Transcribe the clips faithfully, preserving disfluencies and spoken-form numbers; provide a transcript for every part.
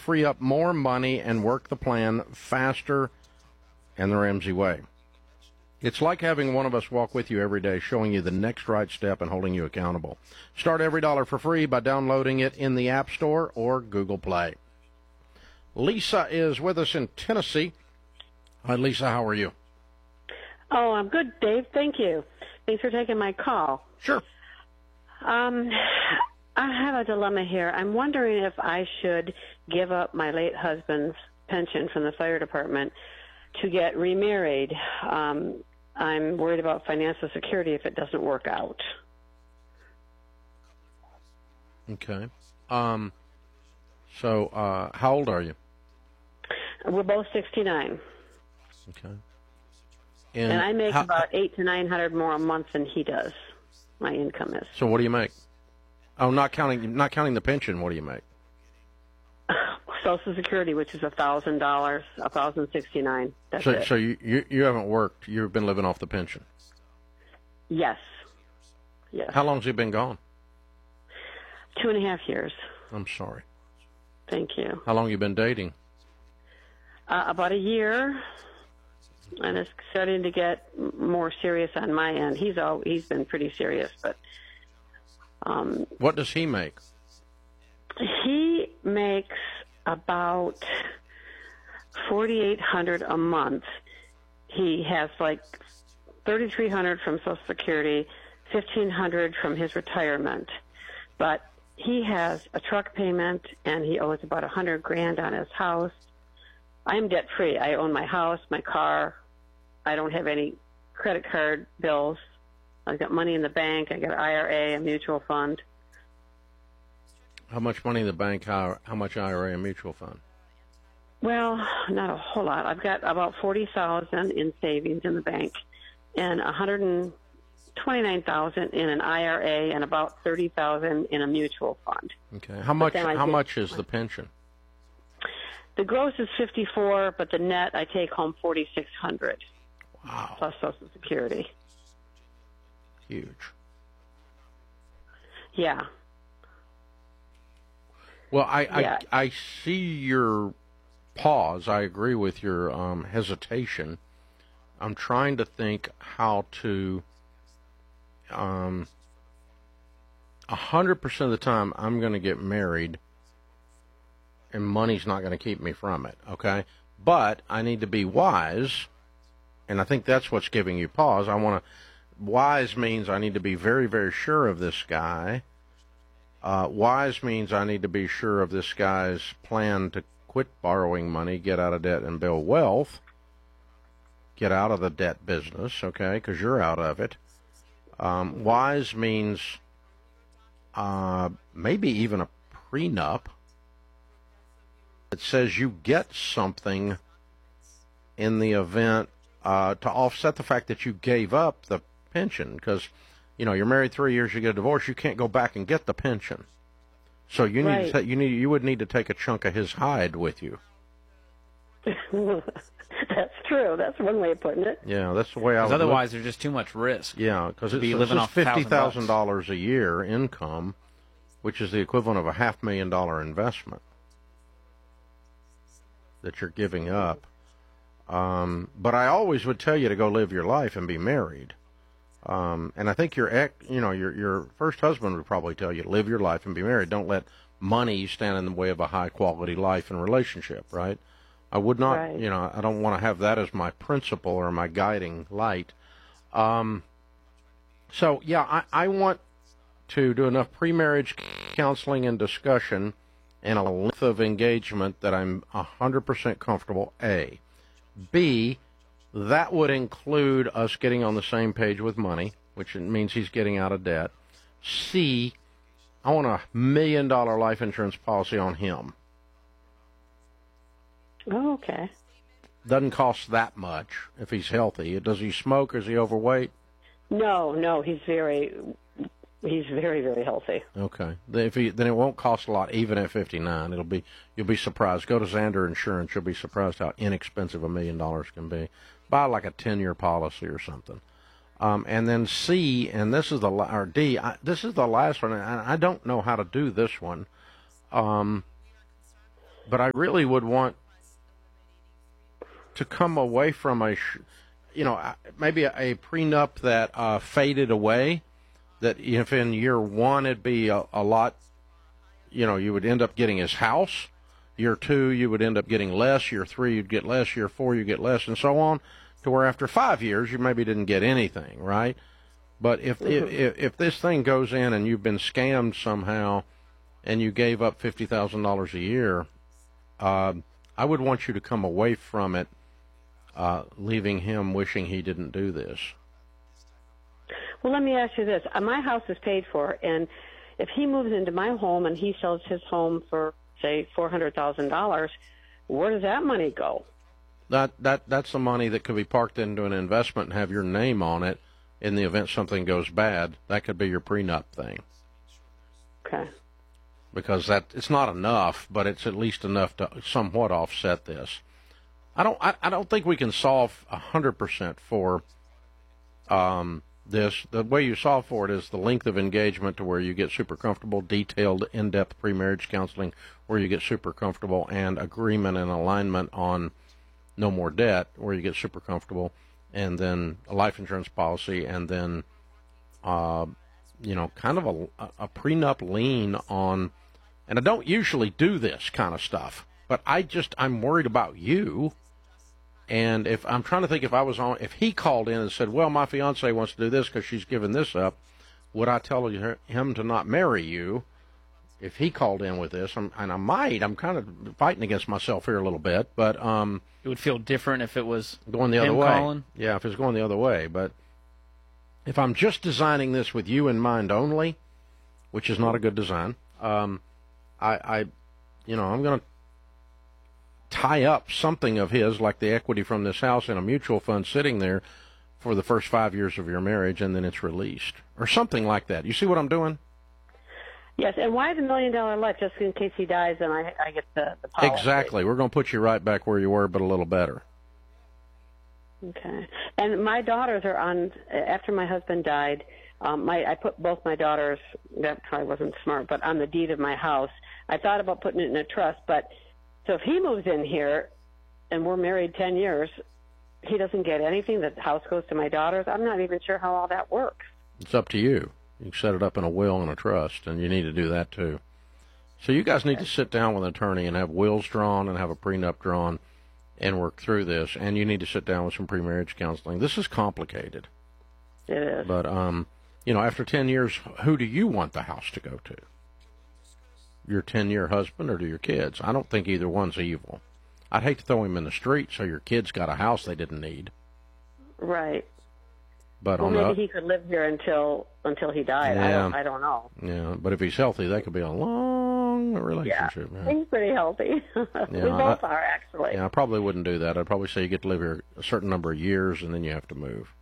free up more money and work the plan faster and the Ramsey way. It's like having one of us walk with you every day, showing you the next right step and holding you accountable. Start Every Dollar for free by downloading it in the App Store or Google Play. Lisa is with us in Tennessee. Hi, Lisa. How are you? Oh, I'm good, Dave. Thank you. Thanks for taking my call. Sure. Um, I have a dilemma here. I'm wondering if I should give up my late husband's pension from the fire department to get remarried. Um, I'm worried about financial security if it doesn't work out. Okay. Um. So, uh, how old are you? We're both sixty-nine. Okay. And, and I make how, about eight to nine hundred more a month than he does. My income is. So, what do you make? Oh, not counting not counting the pension. What do you make? Social Security, which is a thousand dollars, a thousand sixty-nine. That's so, it. so you, you you haven't worked. You've been living off the pension. Yes. Yes. How long's he been gone? Two and a half years. I'm sorry. Thank you. How long you been dating? Uh, about a year, and it's starting to get more serious on my end. He's all he's been pretty serious, but um, what does he make? He makes about forty-eight hundred a month. He has like thirty-three hundred from Social Security, fifteen hundred from his retirement, but he has a truck payment and he owes about a hundred grand on his house. I'm debt free. I own my house, my car. I don't have any credit card bills. I've got money in the bank. I got an I R A, a mutual fund. How much money in the bank? How, how much I R A and mutual fund? Well, not a whole lot. I've got about forty thousand in savings in the bank, and one hundred twenty-nine thousand in an I R A, and about thirty thousand in a mutual fund. Okay. How much? How much is the pension? The gross is fifty-four, but the net I take home forty-six hundred. Wow. Plus Social Security. Huge. Yeah. Well, I, yeah. I, I see your pause. I agree with your um, hesitation. I'm trying to think how to, um, a hundred percent of the time I'm going to get married and money's not going to keep me from it, okay? But I need to be wise, and I think that's what's giving you pause. I want to, wise means I need to be very, very sure of this guy. Uh, wise means I need to be sure of this guy's plan to quit borrowing money, get out of debt, and build wealth. Get out of the debt business, okay, because you're out of it. Um, wise means uh, maybe even a prenup that says you get something in the event uh, to offset the fact that you gave up the pension, because you know, you're married three years, you get a divorce, you can't go back and get the pension. So you need right. to ta- you need you would need to take a chunk of his hide with you. That's true. That's one way of putting it. Yeah, that's the way I would. Otherwise, look. there's just too much risk. Yeah, because it's, living it's off fifty thousand dollars a year income, which is the equivalent of a half million dollar investment that you're giving up. Um, but I always would tell you to go live your life and be married. Um, and I think your ex, you know, your your first husband would probably tell you to live your life and be married. Don't let money stand in the way of a high quality life and relationship, right? I would not, right. you know, I don't want to have that as my principle or my guiding light. Um, so, yeah, I, I want to do enough pre-marriage counseling and discussion and a length of engagement that I'm one hundred percent comfortable, A. B, that would include us getting on the same page with money, which means he's getting out of debt. C, I want a million dollar life insurance policy on him. Oh, okay. Doesn't cost that much if he's healthy. Does he smoke? Is he overweight? No, no, he's very, he's very, very healthy. Okay. Then if he, then it won't cost a lot, even at fifty-nine. It'll be, you'll be surprised. Go to Zander Insurance. You'll be surprised how inexpensive a million dollars can be. Buy like a ten-year policy or something. Um, and then C, and this is the, or D, I, this is the last one, and I don't know how to do this one. Um, but I really would want to come away from a, you know, maybe a, a prenup that uh, faded away, that if in year one it'd be a, a lot, you know, you would end up getting his house. Year two, you would end up getting less. Year three, you'd get less. Year four, you get less, and so on, to where after five years, you maybe didn't get anything, right? But if, mm-hmm. if if this thing goes in and you've been scammed somehow, and you gave up fifty thousand dollars a year, uh, I would want you to come away from it, uh, leaving him wishing he didn't do this. Well, let me ask you this: my house is paid for, and if he moves into my home and he sells his home for, say, four hundred thousand dollars, where does that money go? That that that's the money that could be parked into an investment and have your name on it in the event something goes bad. That could be your prenup thing. Okay. Because that it's not enough, but it's at least enough to somewhat offset this. I don't I, I don't think we can solve a hundred percent for um, this. The way you solve for it is the length of engagement, to where you get super comfortable, detailed, in-depth pre-marriage counseling, where you get super comfortable, and agreement and alignment on no more debt, where you get super comfortable, and then a life insurance policy, and then, uh, you know, kind of a, a prenup lien on, and I don't usually do this kind of stuff, but I just, I'm worried about you, and if, I'm trying to think if I was on, if he called in and said, well, my fiance wants to do this because she's given this up, would I tell him to not marry you? If he called in with this, I'm, and I might, I'm kind of fighting against myself here a little bit, but um, it would feel different if it was going the other him way. Calling. Yeah, if it's going the other way. But if I'm just designing this with you in mind only, which is not a good design, um, I, I, you know, I'm going to tie up something of his, like the equity from this house, in a mutual fund sitting there for the first five years of your marriage, and then it's released, or something like that. You see what I'm doing? Yes, and why the million dollar life? Just in case he dies, and I, I get the, the policy. Exactly. We're going to put you right back where you were, but a little better. Okay. And my daughters are on, after my husband died, um, my I put both my daughters, that probably wasn't smart, but on the deed of my house. I thought about putting it in a trust, but so if he moves in here and we're married ten years, he doesn't get anything. The house goes to my daughters. I'm not even sure how all that works. It's up to you. You can set it up in a will and a trust, and you need to do that too. So you guys need to sit down with an attorney and have wills drawn and have a prenup drawn and work through this. And you need to sit down with some pre-marriage counseling. This is complicated. It is. But, um, you know, after ten years, who do you want the house to go to? Your ten-year husband or to your kids? I don't think either one's evil. I'd hate to throw him in the street so your kids got a house they didn't need. Right. But well, on maybe the, he could live here until until he died. Yeah. I don't, I don't know. Yeah, but if he's healthy, that could be a long relationship. Yeah, yeah. he's pretty healthy. Yeah, we both I, are, actually. Yeah, I probably wouldn't do that. I'd probably say you get to live here a certain number of years, and then you have to move.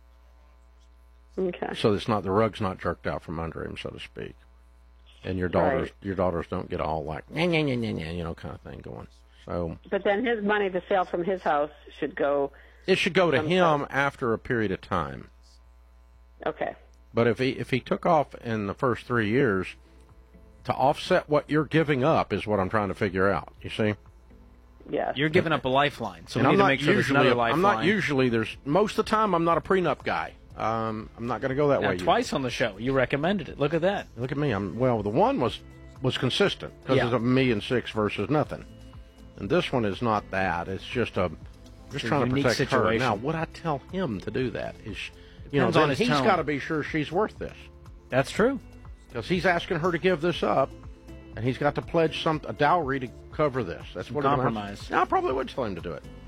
Okay. So it's not, the rug's not jerked out from under him, so to speak. And your daughters, Right. your daughters don't get all like, nah, nah, nah, nah, nah, you know, kind of thing going. So. But then his money to sale from his house should go. It should go to from him him. after a period of time. Okay. But if he if he took off in the first three years, to offset what you're giving up is what I'm trying to figure out. You see? Yes. You're giving up a lifeline, so And we I'm need to not make sure there's usually another a- lifeline. I'm not usually there's most of the time I'm not a prenup guy. Um, I'm not going to go that Now, way. twice on the show, you recommended it. Look at that. Look at me. I'm well. The one was was consistent because Yeah. it's a million six versus nothing, and this one is not that. It's just a just It's a trying to unique protect her. situation. Now, would I tell him to do that? Is you know, Depends on then his he's tone. got to be sure she's worth this That's true. because he's asking her to give this up, and he's got to pledge some a dowry to cover this. That's what it amounts- Compromise. No, I probably would tell him to do it.